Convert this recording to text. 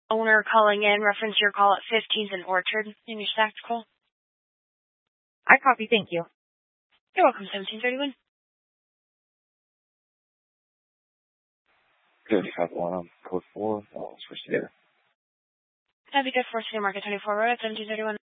owner calling in, reference your call at 15th and Orchard in your stacked call. I copy, thank you. You're welcome, 1731. Good, have one on code 4. Switch to there. That'd be good for City Market 24 Road at 1731.